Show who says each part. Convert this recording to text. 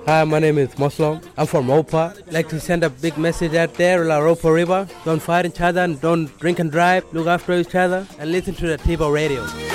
Speaker 1: Hi, my name is Muslim. I'm from Opa. I'd like to send a big message out there, La Ropa River. Don't fight each other and don't drink and drive. Look after each other and listen to the Tibo radio.